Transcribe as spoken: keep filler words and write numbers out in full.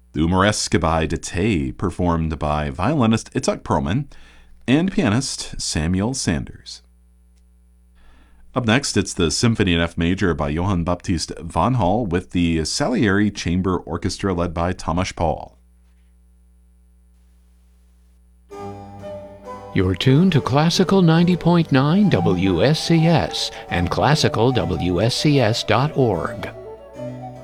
the Humoresque by Dete, performed by violinist Itzhak Perlman and pianist Samuel Sanders. Up next, it's the Symphony in F Major by Johann Baptist von Hall with the Salieri Chamber Orchestra led by Tomasz Paul. You're tuned to Classical ninety point nine W S C S and classical W S C S dot org.